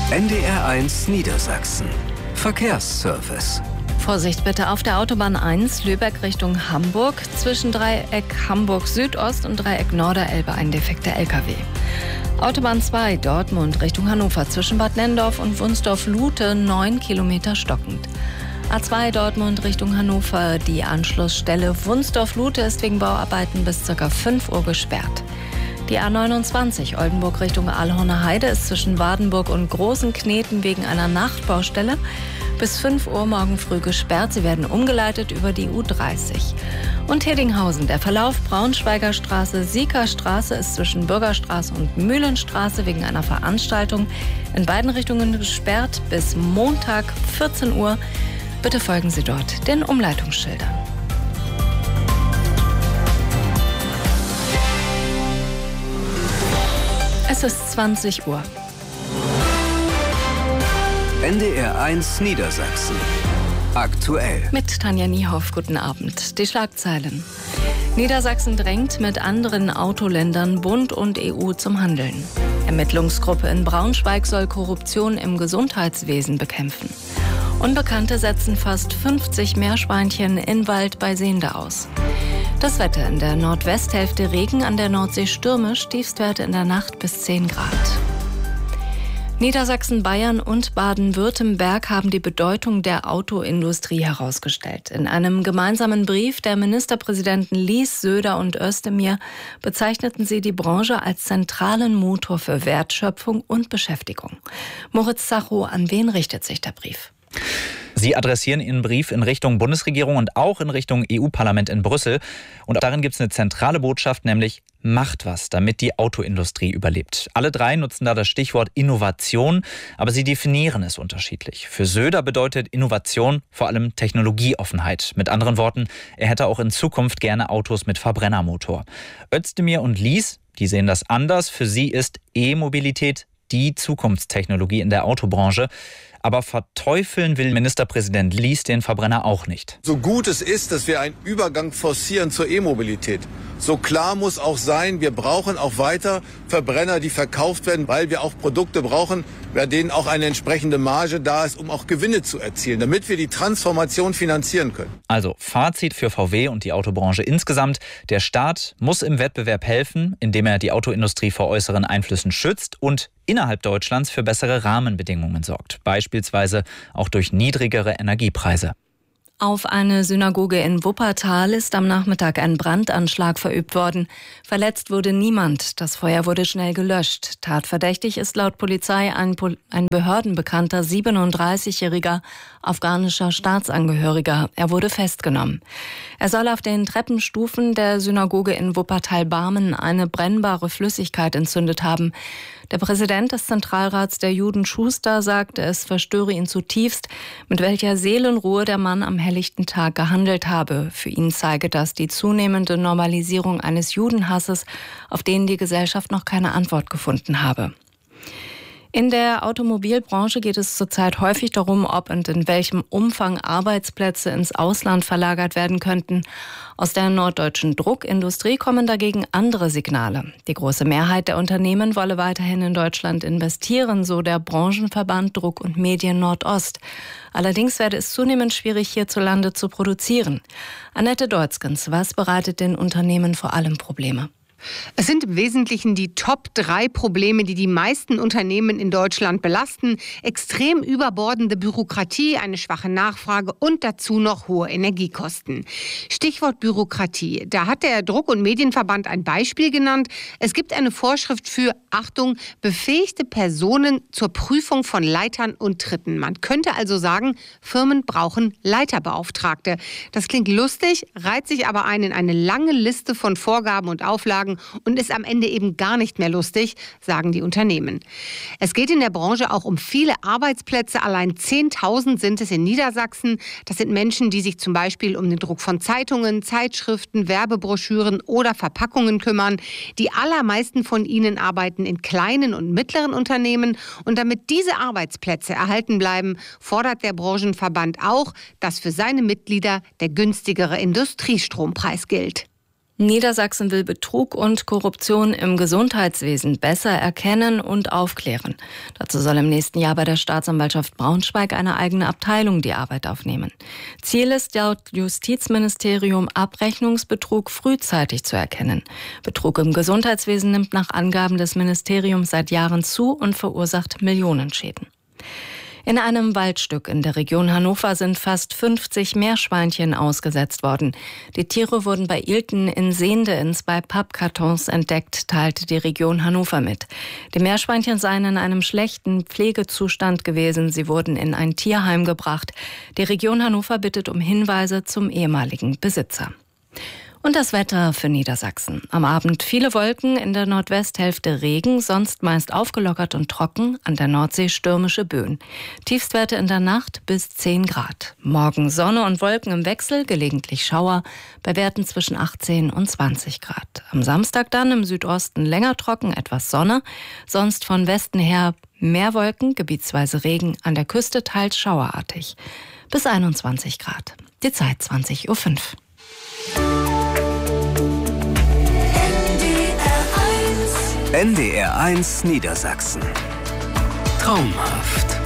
NDR1 Niedersachsen. Verkehrsservice. Vorsicht bitte auf der Autobahn 1, Lübeck Richtung Hamburg. Zwischen Dreieck Hamburg Südost und Dreieck Norderelbe ein defekter LKW. Autobahn 2, Dortmund Richtung Hannover. Zwischen Bad Nenndorf und Wunsdorf-Lute 9 Kilometer stockend. A2 Dortmund Richtung Hannover. Die Anschlussstelle Wunsdorf-Lute ist wegen Bauarbeiten bis ca. 5 Uhr gesperrt. Die A29 Oldenburg Richtung Aalhorner Heide ist zwischen Wardenburg und Großenkneten wegen einer Nachtbaustelle bis 5 Uhr morgen früh gesperrt. Sie werden umgeleitet über die U30. Und Hedinghausen, der Verlauf Braunschweiger Straße, Sieker Straße ist zwischen Bürgerstraße und Mühlenstraße wegen einer Veranstaltung in beiden Richtungen gesperrt bis Montag 14 Uhr. Bitte folgen Sie dort den Umleitungsschildern. Es ist 20 Uhr. NDR1 Niedersachsen. Aktuell. Mit Tanja Niehoff, guten Abend. Die Schlagzeilen. Niedersachsen drängt mit anderen Autoländern Bund und EU zum Handeln. Ermittlungsgruppe in Braunschweig soll Korruption im Gesundheitswesen bekämpfen. Unbekannte setzen fast 50 Meerschweinchen in Wald bei Sehnde aus. Das Wetter in der Nordwesthälfte Regen, an der Nordsee stürmisch, Tiefstwerte in der Nacht bis 10 Grad. Niedersachsen, Bayern und Baden-Württemberg haben die Bedeutung der Autoindustrie herausgestellt. In einem gemeinsamen Brief der Ministerpräsidenten Lies, Söder und Özdemir bezeichneten sie die Branche als zentralen Motor für Wertschöpfung und Beschäftigung. Moritz Zacho, an wen richtet sich der Brief? Sie adressieren Ihren Brief in Richtung Bundesregierung und auch in Richtung EU-Parlament in Brüssel. Und darin gibt es eine zentrale Botschaft, nämlich macht was, damit die Autoindustrie überlebt. Alle drei nutzen da das Stichwort Innovation, aber sie definieren es unterschiedlich. Für Söder bedeutet Innovation vor allem Technologieoffenheit. Mit anderen Worten, er hätte auch in Zukunft gerne Autos mit Verbrennermotor. Özdemir und Lies, die sehen das anders. Für sie ist E-Mobilität die Zukunftstechnologie in der Autobranche. Aber verteufeln will Ministerpräsident Lies den Verbrenner auch nicht. So gut es ist, dass wir einen Übergang forcieren zur E-Mobilität, so klar muss auch sein, wir brauchen auch weiter Verbrenner, die verkauft werden, weil wir auch Produkte brauchen, bei denen auch eine entsprechende Marge da ist, um auch Gewinne zu erzielen, damit wir die Transformation finanzieren können. Also Fazit für VW und die Autobranche insgesamt. Der Staat muss im Wettbewerb helfen, indem er die Autoindustrie vor äußeren Einflüssen schützt und innerhalb Deutschlands für bessere Rahmenbedingungen sorgt. Beispielsweise auch durch niedrigere Energiepreise. Auf eine Synagoge in Wuppertal ist am Nachmittag ein Brandanschlag verübt worden. Verletzt wurde niemand. Das Feuer wurde schnell gelöscht. Tatverdächtig ist laut Polizei ein behördenbekannter 37-jähriger afghanischer Staatsangehöriger. Er wurde festgenommen. Er soll auf den Treppenstufen der Synagoge in Wuppertal-Barmen eine brennbare Flüssigkeit entzündet haben. Der Präsident des Zentralrats der Juden, Schuster, sagte, es verstöre ihn zutiefst, mit welcher Seelenruhe der Mann am helllichten Tag gehandelt habe. Für ihn zeige das die zunehmende Normalisierung eines Judenhasses, auf den die Gesellschaft noch keine Antwort gefunden habe. In der Automobilbranche geht es zurzeit häufig darum, ob und in welchem Umfang Arbeitsplätze ins Ausland verlagert werden könnten. Aus der norddeutschen Druckindustrie kommen dagegen andere Signale. Die große Mehrheit der Unternehmen wolle weiterhin in Deutschland investieren, so der Branchenverband Druck und Medien Nordost. Allerdings werde es zunehmend schwierig, hierzulande zu produzieren. Annette Deutzgens, was bereitet den Unternehmen vor allem Probleme? Es sind im Wesentlichen die Top 3 Probleme, die die meisten Unternehmen in Deutschland belasten. Extrem überbordende Bürokratie, eine schwache Nachfrage und dazu noch hohe Energiekosten. Stichwort Bürokratie. Da hat der Druck- und Medienverband ein Beispiel genannt. Es gibt eine Vorschrift für, Achtung, befähigte Personen zur Prüfung von Leitern und Tritten. Man könnte also sagen, Firmen brauchen Leiterbeauftragte. Das klingt lustig, reiht sich aber ein in eine lange Liste von Vorgaben und Auflagen und ist am Ende eben gar nicht mehr lustig, sagen die Unternehmen. Es geht in der Branche auch um viele Arbeitsplätze. Allein 10.000 sind es in Niedersachsen. Das sind Menschen, die sich zum Beispiel um den Druck von Zeitungen, Zeitschriften, Werbebroschüren oder Verpackungen kümmern. Die allermeisten von ihnen arbeiten in kleinen und mittleren Unternehmen. Und damit diese Arbeitsplätze erhalten bleiben, fordert der Branchenverband auch, dass für seine Mitglieder der günstigere Industriestrompreis gilt. Niedersachsen will Betrug und Korruption im Gesundheitswesen besser erkennen und aufklären. Dazu soll im nächsten Jahr bei der Staatsanwaltschaft Braunschweig eine eigene Abteilung die Arbeit aufnehmen. Ziel ist laut Justizministerium, Abrechnungsbetrug frühzeitig zu erkennen. Betrug im Gesundheitswesen nimmt nach Angaben des Ministeriums seit Jahren zu und verursacht Millionenschäden. In einem Waldstück in der Region Hannover sind fast 50 Meerschweinchen ausgesetzt worden. Die Tiere wurden bei Ilten in Sehnde in 2 Pappkartons entdeckt, teilte die Region Hannover mit. Die Meerschweinchen seien in einem schlechten Pflegezustand gewesen. Sie wurden in ein Tierheim gebracht. Die Region Hannover bittet um Hinweise zum ehemaligen Besitzer. Und das Wetter für Niedersachsen. Am Abend viele Wolken, in der Nordwesthälfte Regen, sonst meist aufgelockert und trocken, an der Nordsee stürmische Böen. Tiefstwerte in der Nacht bis 10 Grad. Morgen Sonne und Wolken im Wechsel, gelegentlich Schauer, bei Werten zwischen 18 und 20 Grad. Am Samstag dann im Südosten länger trocken, etwas Sonne, sonst von Westen her mehr Wolken, gebietsweise Regen, an der Küste teils schauerartig. Bis 21 Grad. Die Zeit 20:05 Uhr. NDR 1 Niedersachsen. Traumhaft.